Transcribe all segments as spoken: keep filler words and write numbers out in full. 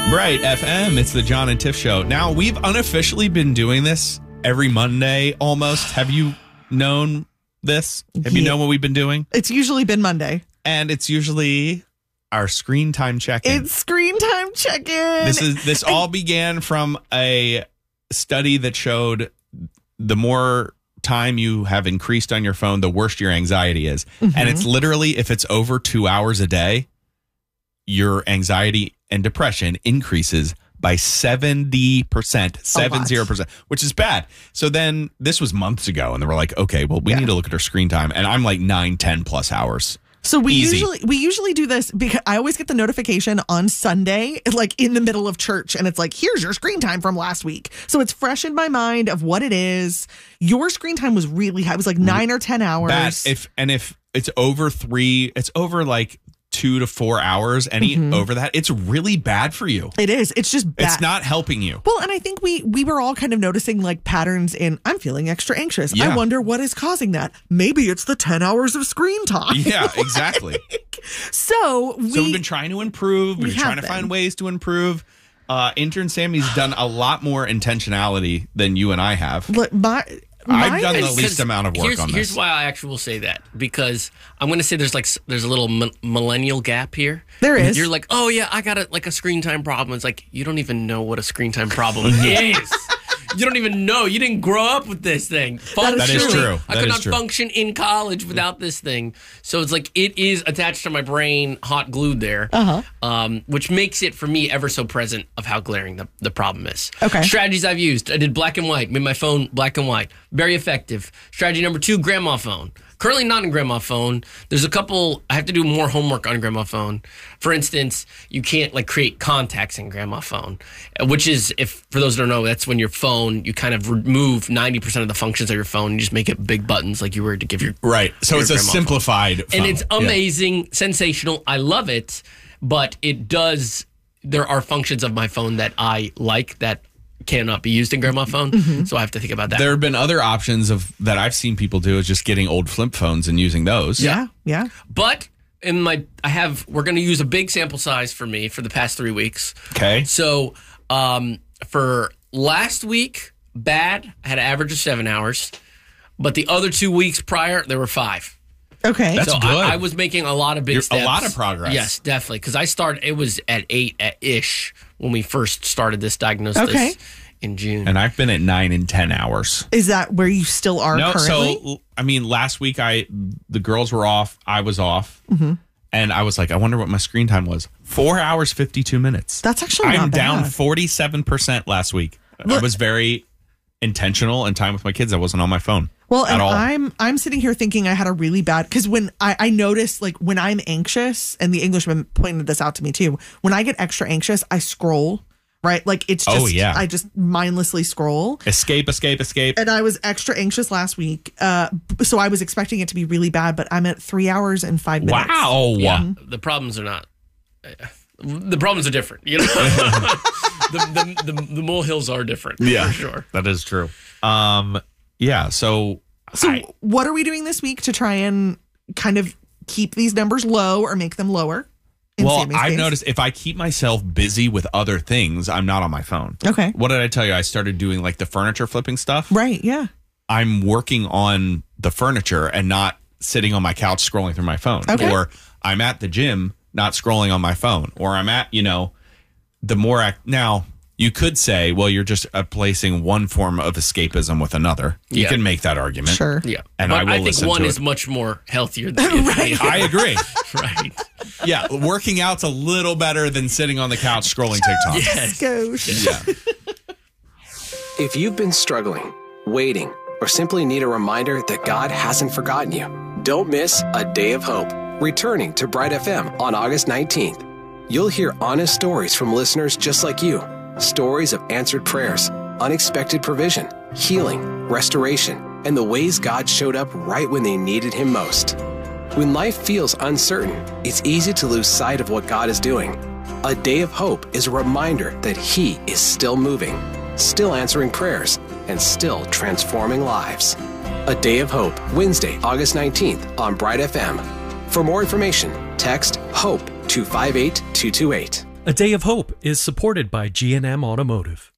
Bright F M, it's the John and Tiff Show. Now, we've unofficially been doing this every Monday almost. Have you known this? Have you Yeah. known what we've been doing? It's usually been Monday. And it's usually our screen time check-in. It's screen time check-in. This is this all began from a study that showed the more time you have increased on your phone, the worse your anxiety is. Mm-hmm. And it's literally, if it's over two hours a day, your anxiety and depression increases by seventy percent, seventy percent, which is bad. So then this was months ago, and they were like, okay, well, we Yeah. need to look at our screen time. And I'm like nine, ten plus hours. So we Easy. usually we usually do this because I always get the notification on Sunday, like in the middle of church, and it's like, here's your screen time from last week. So it's fresh in my mind of what it is. Your screen time was really high. It was like nine or ten hours. Bad. If and if it's over three, it's over like two to four hours, any Mm-hmm. over that, it's really bad for you. It is. It's just bad. It's not helping you. Well, and I think we we were all kind of noticing like patterns in I'm feeling extra anxious. Yeah. I wonder what is causing that. Maybe it's the ten hours of screen time. Yeah, exactly. So we So we've been trying to improve. We've we been have trying to been. find ways to improve. Uh, intern Sammy's done a lot more intentionality than you and I have. Look, my, I've my done the is- least amount of work here's, on this. Here's why I actually will say that, because I'm going to say there's like s- there's a little mi- millennial gap here. There is. You're like, oh yeah, I got a like a screen time problem. It's like you don't even know what a screen time problem is. You don't even know. You didn't grow up with this thing. That is Functionally, true. I That could is not true. function in college without this thing. So it's like it is attached to my brain, hot glued there, Uh-huh. um, which makes it for me ever so present of how glaring the, the problem is. Okay. Strategies I've used. I did black and white, made my phone black and white. Very effective. Strategy number two, grandma phone. Currently not in grandma phone. There's a couple, I have to do more homework on grandma phone. For instance, you can't like create contacts in grandma phone, which is, if for those who don't know, that's when your phone, you kind of remove ninety percent of the functions of your phone. You just make it big buttons like you were to give your Right. So your it's a grandma phone. simplified phone. And it's Yeah. amazing, sensational. I love it, but it does, there are functions of my phone that I like that cannot be used in grandma phone. Mm-hmm. So I have to think about that. There have been other options of that I've seen people do is just getting old flip phones and using those. Yeah, yeah. But in my, I have, we're going to use a big sample size for me for the past three weeks. Okay. So um, for last week, bad, I had an average of seven hours. But the other two weeks prior, there were five. Okay. That's so good. I, I was making a lot of big You're- steps. a lot of progress. Yes, definitely. Because I started, it was at eight at ish when we first started this diagnosis Okay. in June. And I've been at nine and ten hours. Is that where you still are No, currently? so I mean, last week I the girls were off, I was off, Mm-hmm. and I was like, I wonder what my screen time was. Four hours fifty two minutes. That's actually I'm not down bad. forty seven percent last week. I Look- was very intentional and time with my kids. I wasn't on my phone. Well, at and all. I'm I'm sitting here thinking I had a really bad because when I, I notice like when I'm anxious, and the Englishman pointed this out to me too. When I get extra anxious, I scroll, right? Like it's just Oh, yeah. I just mindlessly scroll. Escape, escape, escape. And I was extra anxious last week, uh, b- so I was expecting it to be really bad. But I'm at three hours and five minutes. Wow. yeah, the problems are not, uh, the problems are different. You know, the, the, the, the molehills are different. Yeah. For sure. That is true. Um. Yeah. So. So I- what are we doing this week to try and kind of keep these numbers low or make them lower? in well, Sammy's I've case? noticed if I keep myself busy with other things, I'm not on my phone. Okay. What did I tell you? I started doing like the furniture flipping stuff. Right. Yeah. I'm working on the furniture and not sitting on my couch scrolling through my phone. Okay. Or I'm at the gym, not scrolling on my phone. Or I'm at, you know, the more act. Now, you could say, well, you're just uh, placing one form of escapism with another. You Yeah. can make that argument. Sure. Yeah. And but I will think listen one to is it. much more healthier than the other. I agree. Right. Yeah, working out's a little better than sitting on the couch scrolling TikTok. Yes. Gosh. Yeah. If you've been struggling, waiting, or simply need a reminder that God hasn't forgotten you, don't miss A Day of Hope, returning to Bright F M on August nineteenth. You'll hear honest stories from listeners just like you. Stories of answered prayers, unexpected provision, healing, restoration, and the ways God showed up right when they needed Him most. When life feels uncertain, it's easy to lose sight of what God is doing. A Day of Hope is a reminder that He is still moving, still answering prayers, and still transforming lives. A Day of Hope, Wednesday, August nineteenth on Bright F M. For more information, text HOPE to five eight two two eight. A Day of Hope is supported by G and M Automotive.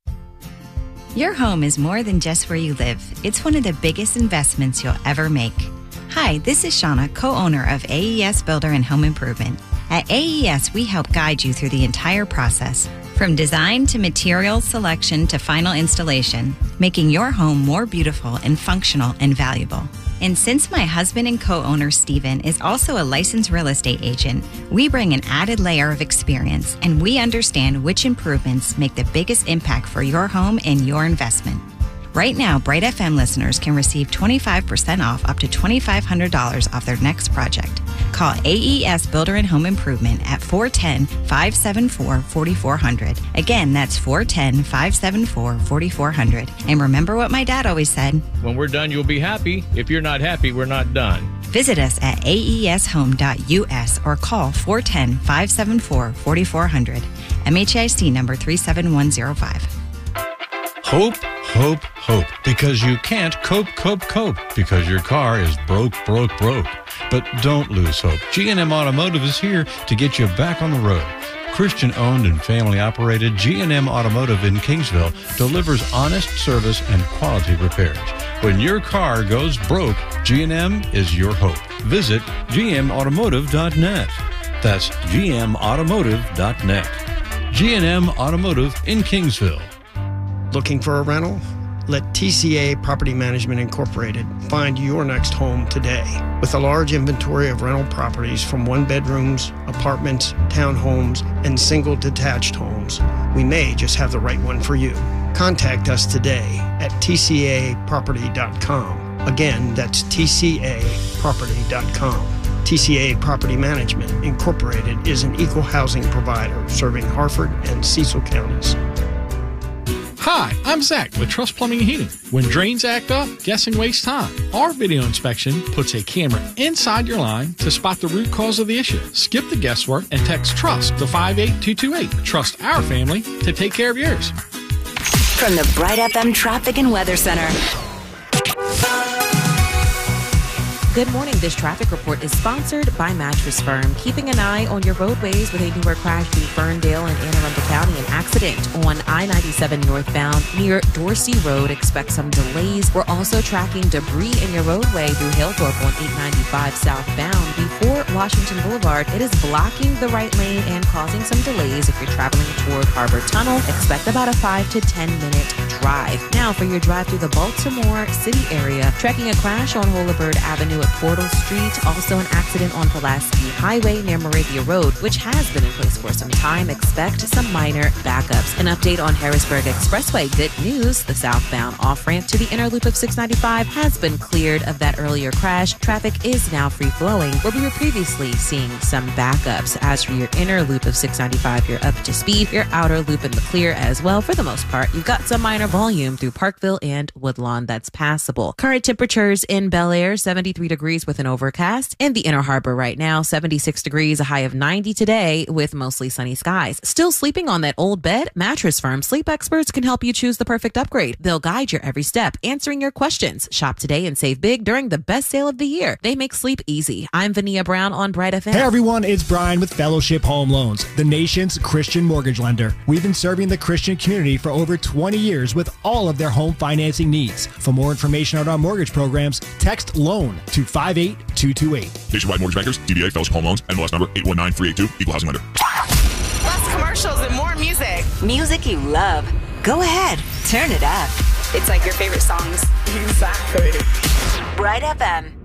Your home is more than just where you live. It's one of the biggest investments you'll ever make. Hi, this is Shauna, co-owner of A E S Builder and Home Improvement. At A E S, we help guide you through the entire process, from design to material selection to final installation, making your home more beautiful and functional and valuable. And since my husband and co-owner Steven is also a licensed real estate agent, we bring an added layer of experience, and we understand which improvements make the biggest impact for your home and your investment. Right now, Bright F M listeners can receive twenty-five percent off up to twenty-five hundred dollars off their next project. Call A E S Builder and Home Improvement at four one zero, five seven four, four four zero zero. Again, that's four one zero, five seven four, four four zero zero. And remember what my dad always said, when we're done, you'll be happy. If you're not happy, we're not done. Visit us at A E S home dot U S or call four one zero, five seven four, four four zero zero. M H I C number three seven one zero five. Hope, hope, hope. Because you can't cope, cope, cope. Because your car is broke, broke, broke. But don't lose hope. G and M Automotive is here to get you back on the road. Christian-owned and family-operated G and M Automotive in Kingsville delivers honest service and quality repairs. When your car goes broke, G and M is your hope. Visit G M automotive dot net. That's G M automotive dot net. G and M Automotive in Kingsville. Looking for a rental? Let T C A Property Management Incorporated find your next home today. With a large inventory of rental properties from one-bedrooms, apartments, townhomes, and single detached homes, we may just have the right one for you. Contact us today at T C A property dot com. Again, that's T C A property dot com. T C A Property Management Incorporated is an equal housing provider serving Harford and Cecil counties. Hi, I'm Zach with Trust Plumbing and Heating. When drains act up, guessing wastes time. Our video inspection puts a camera inside your line to spot the root cause of the issue. Skip the guesswork and text TRUST to five eight two two eight. Trust our family to take care of yours. From the Bright F M Traffic and Weather Center. Good morning. This traffic report is sponsored by Mattress Firm. Keeping an eye on your roadways with a newer crash through Ferndale and Anne Arundel County. An accident on I ninety-seven northbound near Dorsey Road. Expect some delays. We're also tracking debris in your roadway through Hillthorpe on eight ninety-five southbound. Before Washington Boulevard, it is blocking the right lane and causing some delays if you're traveling toward Harbor Tunnel. Expect about a five to ten minute drive. Now for your drive through the Baltimore City area. Tracking a crash on Holabird Avenue at Portal Street. Also an accident on Pulaski Highway near Moravia Road, which has been in place for some time. Expect some minor backups. An update on Harrisburg Expressway. Good news. The southbound off-ramp to the inner loop of six ninety-five has been cleared of that earlier crash. Traffic is now free-flowing, where we were previously seeing some backups. As for your inner loop of six ninety-five, you're up to speed. Your outer loop in the clear as well. For the most part, you've got some minor volume through Parkville and Woodlawn that's passable. Current temperatures in Bel Air, seventy-three degrees with an overcast. In the Inner Harbor right now, seventy-six degrees, a high of ninety today with mostly sunny skies. Still sleeping on that old bed? Mattress Firm sleep experts can help you choose the perfect upgrade. They'll guide your every step, answering your questions. Shop today and save big during the best sale of the year. They make sleep easy. I'm Vania Brown on Bright F M. Hey everyone, it's Brian with Fellowship Home Loans, the nation's Christian mortgage lender. We've been serving the Christian community for over twenty years with all of their home financing needs. For more information on our mortgage programs, text LOAN to five eight two two eight. Nationwide Mortgage Bankers, D B A, Fellowship Home Loans, N M L S number eight one nine three eight two, Equal Housing Lender. Less commercials and more music. Music you love. Go ahead, turn it up. It's like your favorite songs. Exactly. Bright F M.